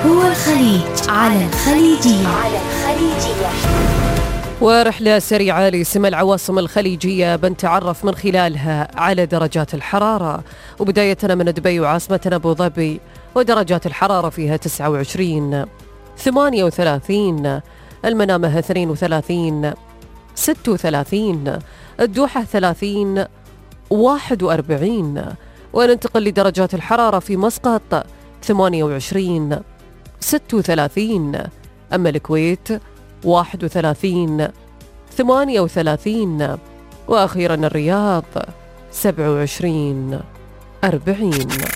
هو الخليج على الخليجية. ورحلة سريعة لسمى العواصم الخليجية بنتعرف من خلالها على درجات الحرارة، وبداية من دبي وعاصمتنا أبو ظبي، ودرجات الحرارة فيها 29 38، المنامة 32 36، الدوحة 30 41، وننتقل لدرجات الحرارة في مسقط 28 36، أما الكويت 31 38، وأخيرا الرياض 27 40.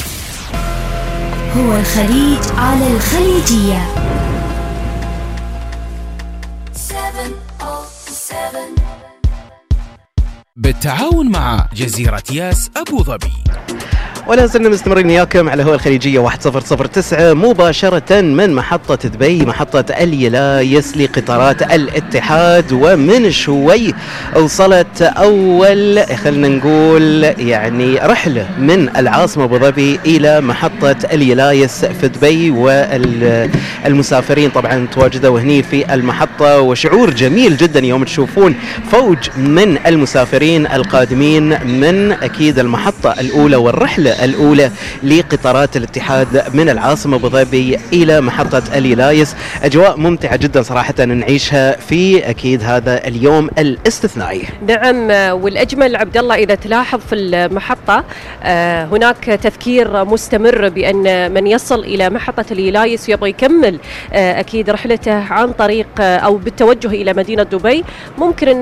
هو الخليج على الخليجية. بالتعاون مع جزيرة ياس أبو ظبي. ولا زلنا مستمرين وياكم على هو الخليجية 1009 مباشرة من محطة دبي، محطة اليلايس لقطارات الاتحاد. ومن شوي وصلت أول خلنا نقول يعني رحلة من العاصمة أبو ظبي إلى محطة اليلايس في دبي، والمسافرين طبعا تواجدوا هني في المحطة، وشعور جميل جدا يوم تشوفون فوج من المسافرين القادمين من أكيد المحطة الأولى والرحلة الأولى لقطارات الاتحاد من العاصمة أبو ظبي إلى محطة اليلايس. أجواء ممتعة جدا صراحة نعيشها في أكيد هذا اليوم الاستثنائي. نعم، والأجمل عبد الله إذا تلاحظ في المحطة هناك تذكير مستمر بأن من يصل إلى محطة اليلايس يبغى يكمل أكيد رحلته عن طريق أو بالتوجه إلى مدينة دبي، ممكن أنه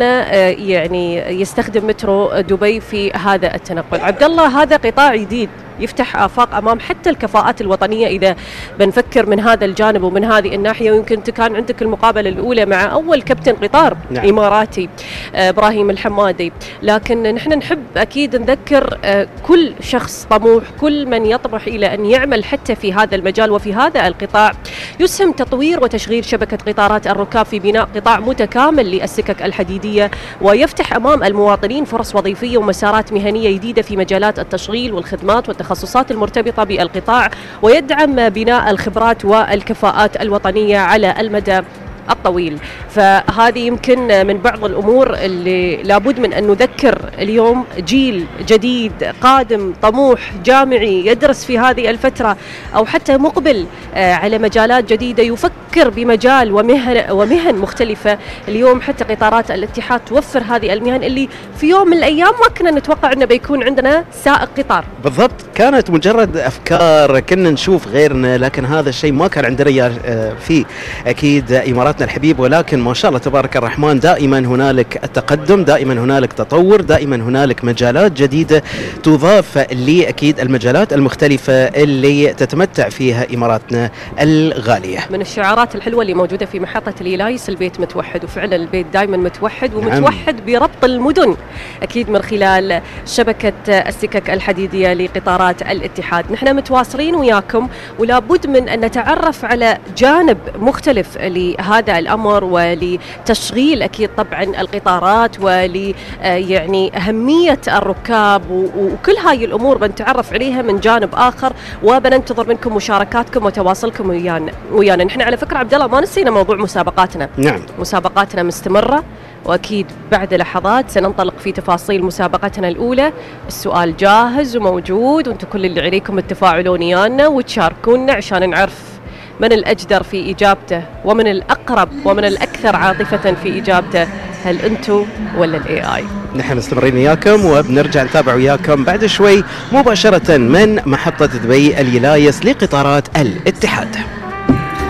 يعني يستخدم مترو دبي في هذا التنقل. عبد الله هذا قطاع جديد يفتح آفاق أمام حتى الكفاءات الوطنية إذا بنفكر من هذا الجانب ومن هذه الناحية. ويمكن أنت كان عندك المقابلة الأولى مع أول كابتن قطار نعم. إماراتي إبراهيم الحمادي، لكن نحن نحب أكيد نذكر كل شخص طموح، كل من يطمح إلى أن يعمل حتى في هذا المجال وفي هذا القطاع، يسهم تطوير وتشغيل شبكة قطارات الركاب في بناء قطاع متكامل للسكك الحديدية، ويفتح أمام المواطنين فرص وظيفية ومسارات مهنية جديدة في مجالات التشغيل والخدمات والتخصصات المرتبطة بالقطاع، ويدعم بناء الخبرات والكفاءات الوطنية على المدى الطويل. فهذه يمكن من بعض الأمور اللي لابد من أن نذكر اليوم جيل جديد قادم طموح جامعي يدرس في هذه الفترة أو حتى مقبل على مجالات جديدة، يفكر بمجال ومهن مختلفة. اليوم حتى قطارات الاتحاد توفر هذه المهن اللي في يوم من الأيام ما كنا نتوقع أنه بيكون عندنا سائق قطار. بالضبط، كانت مجرد أفكار كنا نشوف غيرنا، لكن هذا الشيء ما كان عندنا في أكيد إمارات الحبيب، ولكن ما شاء الله تبارك الرحمن دائما هنالك التقدم، دائما هنالك تطور، دائما هنالك مجالات جديدة تضاف لأكيد المجالات المختلفة اللي تتمتع فيها إماراتنا الغالية. من الشعارات الحلوة اللي موجودة في محطة اليلايس البيت متوحد، وفعلا البيت دائما متوحد ومتوحد نعم. بربط المدن أكيد من خلال شبكة السكك الحديدية لقطارات الاتحاد. نحن متواصلين وياكم، ولابد من أن نتعرف على جانب مختلف لهذا الأمر ولتشغيل أكيد طبعا القطارات يعني أهمية الركاب وكل هاي الأمور بنتعرف عليها من جانب آخر، وبننتظر منكم مشاركاتكم وتواصلكم ويانا. نحن على فكرة عبد الله ما نسينا موضوع مسابقاتنا. نعم، مسابقاتنا مستمرة، وأكيد بعد لحظات سننطلق في تفاصيل مسابقتنا الأولى. السؤال جاهز وموجود، وانتم كل اللي عليكم التفاعلون ويانا وتشاركونا عشان نعرف من الأجدر في إجابته ومن الأقرب ومن الأكثر عاطفة في إجابته، هل أنتم ولا الAI؟ نحن مستمرين وياكم وبنرجع نتابع وياكم بعد شوي مباشرة من محطة دبي اليلايس لقطارات الاتحاد.